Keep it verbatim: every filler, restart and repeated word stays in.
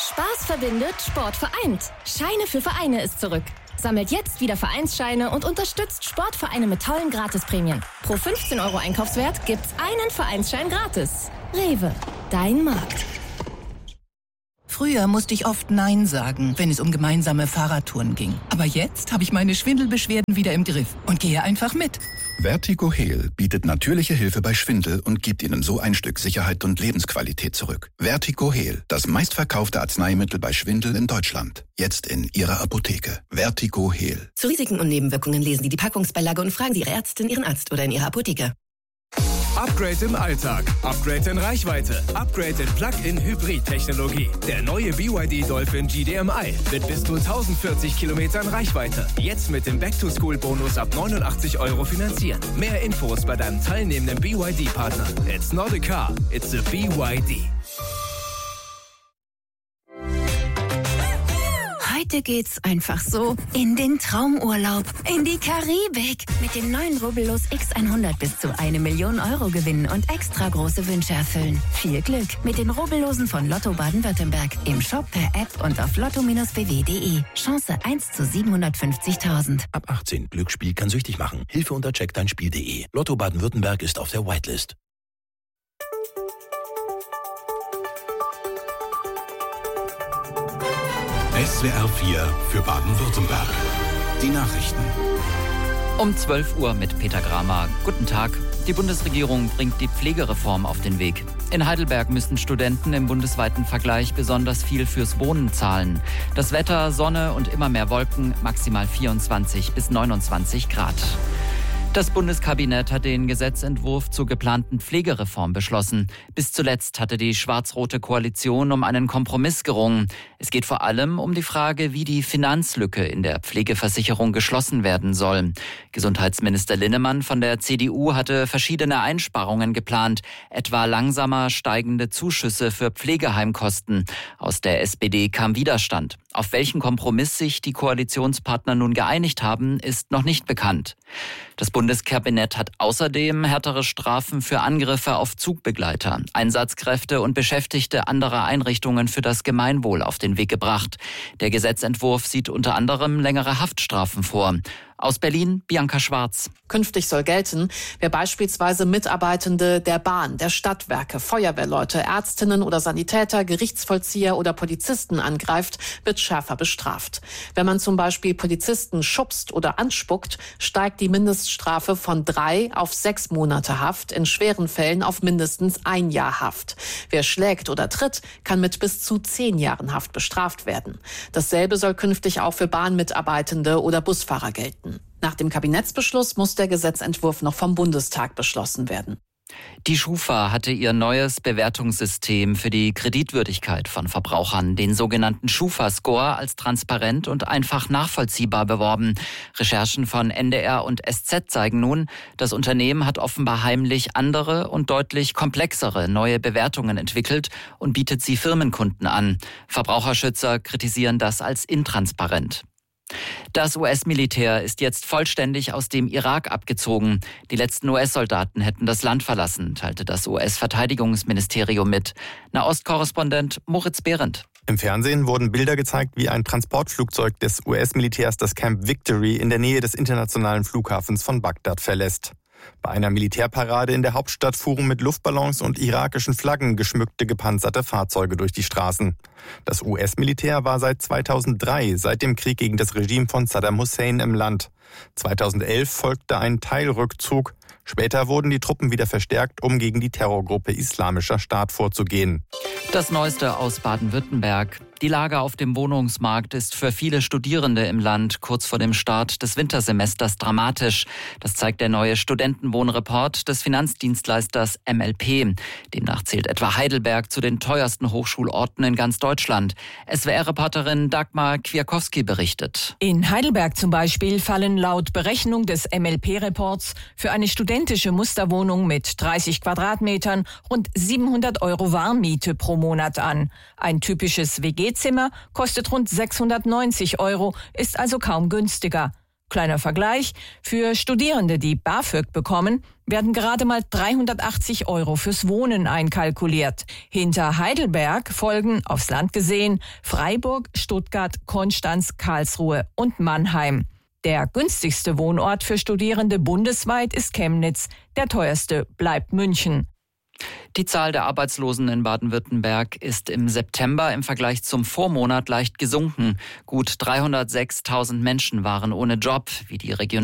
Spaß verbindet, Sport vereint. Scheine für Vereine ist zurück. Sammelt jetzt wieder Vereinsscheine und unterstützt Sportvereine mit tollen Gratisprämien. Pro fünfzehn Euro Einkaufswert gibt's einen Vereinsschein gratis. Rewe, dein Markt. Früher musste ich oft Nein sagen, wenn es um gemeinsame Fahrradtouren ging. Aber jetzt habe ich meine Schwindelbeschwerden wieder im Griff und gehe einfach mit. Vertigo Heal bietet natürliche Hilfe bei Schwindel und gibt Ihnen so ein Stück Sicherheit und Lebensqualität zurück. Vertigo Heal, das meistverkaufte Arzneimittel bei Schwindel in Deutschland. Jetzt in Ihrer Apotheke. Vertigo Heal. Zu Risiken und Nebenwirkungen lesen Sie die Packungsbeilage und fragen Sie Ihre Ärztin, Ihren Arzt oder in Ihrer Apotheke. Upgrade im Alltag, Upgrade in Reichweite, Upgrade in Plug-in-Hybrid-Technologie. Der neue B Y D Dolphin G D M I mit bis zu tausendvierzig Kilometern Reichweite. Jetzt mit dem Back-to-School-Bonus ab neunundachtzig Euro finanzieren. Mehr Infos bei deinem teilnehmenden B Y D-Partner. It's not a car, it's a B Y D. Heute geht's einfach so in den Traumurlaub, in die Karibik. Mit dem neuen Rubbellos X hundert bis zu eine Million Euro gewinnen und extra große Wünsche erfüllen. Viel Glück mit den Rubbellosen von Lotto Baden-Württemberg. Im Shop, per App und auf lotto b w punkt de. Chance eins zu siebenhundertfünfzigtausend. Ab achtzehn. Glücksspiel kann süchtig machen. Hilfe unter check dein Spiel punkt de. Lotto Baden-Württemberg ist auf der Whitelist. S W R vier für Baden-Württemberg. Die Nachrichten. Um zwölf Uhr mit Peter Gramer. Guten Tag. Die Bundesregierung bringt die Pflegereform auf den Weg. In Heidelberg müssen Studenten im bundesweiten Vergleich besonders viel fürs Wohnen zahlen. Das Wetter, Sonne und immer mehr Wolken, maximal vierundzwanzig bis neunundzwanzig Grad. Das Bundeskabinett hat den Gesetzentwurf zur geplanten Pflegereform beschlossen. Bis zuletzt hatte die schwarz-rote Koalition um einen Kompromiss gerungen. Es geht vor allem um die Frage, wie die Finanzlücke in der Pflegeversicherung geschlossen werden soll. Gesundheitsminister Linnemann von der C D U hatte verschiedene Einsparungen geplant, etwa langsamer steigende Zuschüsse für Pflegeheimkosten. Aus der S P D kam Widerstand. Auf welchen Kompromiss sich die Koalitionspartner nun geeinigt haben, ist noch nicht bekannt. Das Bundeskabinett hat außerdem härtere Strafen für Angriffe auf Zugbegleiter, Einsatzkräfte und Beschäftigte anderer Einrichtungen für das Gemeinwohl auf den Weg gebracht. Der Gesetzentwurf sieht unter anderem längere Haftstrafen vor. Aus Berlin, Bianca Schwarz. Künftig soll gelten, wer beispielsweise Mitarbeitende der Bahn, der Stadtwerke, Feuerwehrleute, Ärztinnen oder Sanitäter, Gerichtsvollzieher oder Polizisten angreift, wird schärfer bestraft. Wenn man zum Beispiel Polizisten schubst oder anspuckt, steigt die Mindeststrafe von drei auf sechs Monate Haft, in schweren Fällen auf mindestens ein Jahr Haft. Wer schlägt oder tritt, kann mit bis zu zehn Jahren Haft bestraft werden. Dasselbe soll künftig auch für Bahnmitarbeitende oder Busfahrer gelten. Nach dem Kabinettsbeschluss muss der Gesetzentwurf noch vom Bundestag beschlossen werden. Die Schufa hatte ihr neues Bewertungssystem für die Kreditwürdigkeit von Verbrauchern, den sogenannten Schufa-Score, als transparent und einfach nachvollziehbar beworben. Recherchen von N D R und S Z zeigen nun, das Unternehmen hat offenbar heimlich andere und deutlich komplexere neue Bewertungen entwickelt und bietet sie Firmenkunden an. Verbraucherschützer kritisieren das als intransparent. Das U S-Militär ist jetzt vollständig aus dem Irak abgezogen. Die letzten U S-Soldaten hätten das Land verlassen, teilte das U S-Verteidigungsministerium mit. Nahost-Korrespondent Moritz Behrendt. Im Fernsehen wurden Bilder gezeigt, wie ein Transportflugzeug des U S-Militärs das Camp Victory in der Nähe des internationalen Flughafens von Bagdad verlässt. Bei einer Militärparade in der Hauptstadt fuhren mit Luftballons und irakischen Flaggen geschmückte gepanzerte Fahrzeuge durch die Straßen. Das U S-Militär war seit zweitausenddrei, seit dem Krieg gegen das Regime von Saddam Hussein, im Land. zweitausendelf folgte ein Teilrückzug. Später wurden die Truppen wieder verstärkt, um gegen die Terrorgruppe Islamischer Staat vorzugehen. Das Neueste aus Baden-Württemberg. Die Lage auf dem Wohnungsmarkt ist für viele Studierende im Land kurz vor dem Start des Wintersemesters dramatisch. Das zeigt der neue Studentenwohnreport des Finanzdienstleisters M L P. Demnach zählt etwa Heidelberg zu den teuersten Hochschulorten in ganz Deutschland. S W R-Reporterin Dagmar Kwiatkowski berichtet. In Heidelberg zum Beispiel fallen laut Berechnung des M L P-Reports für eine studentische Musterwohnung mit dreißig Quadratmetern rund siebenhundert Euro Warmmiete pro Monat an. Ein typisches W G Zimmer kostet rund sechshundertneunzig Euro, ist also kaum günstiger. Kleiner Vergleich, für Studierende, die BAföG bekommen, werden gerade mal dreihundertachtzig Euro fürs Wohnen einkalkuliert. Hinter Heidelberg folgen, aufs Land gesehen, Freiburg, Stuttgart, Konstanz, Karlsruhe und Mannheim. Der günstigste Wohnort für Studierende bundesweit ist Chemnitz, der teuerste bleibt München. Die Zahl der Arbeitslosen in Baden-Württemberg ist im September im Vergleich zum Vormonat leicht gesunken. Gut dreihundertsechstausend Menschen waren ohne Job, wie die Region